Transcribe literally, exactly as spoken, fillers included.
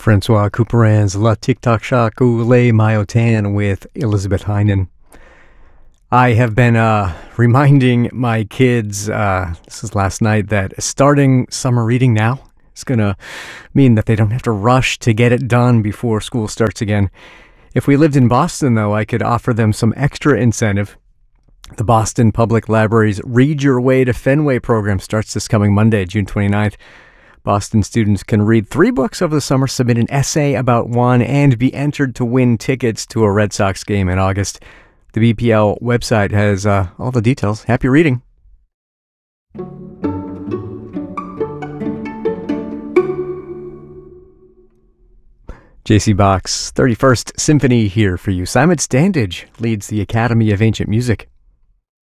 Francois Couperin's La Tic Tac Shack ou Les Maillotin with Elizabeth Heinen. I have been uh, reminding my kids, uh, this is last night, that starting summer reading now is going to mean that they don't have to rush to get it done before school starts again. If we lived in Boston, though, I could offer them some extra incentive. The Boston Public Library's Read Your Way to Fenway program starts this coming Monday, June twenty-ninth. Boston students can read three books over the summer, submit an essay about one, and be entered to win tickets to a Red Sox game in August. The B P L website has uh, all the details. Happy reading. J C Bach's thirty-first Symphony here for you. Simon Standage leads the Academy of Ancient Music.